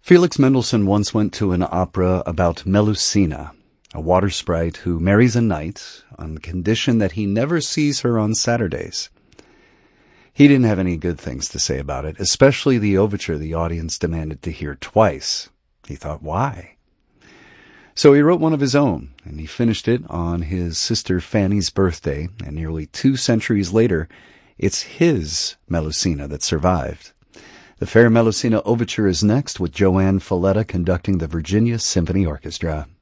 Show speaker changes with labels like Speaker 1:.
Speaker 1: Felix Mendelssohn once went to an opera about Melusina, a water sprite who marries a knight on the condition that he never sees her on Saturdays. He didn't have any good things to say about it, especially the overture the audience demanded to hear twice. He thought, why? So he wrote one of his own, and he finished it on his sister Fanny's birthday, and nearly 2 centuries later, it's his Melusina that survived. The Fair Melusina Overture is next, with Joanne Falletta conducting the Virginia Symphony Orchestra.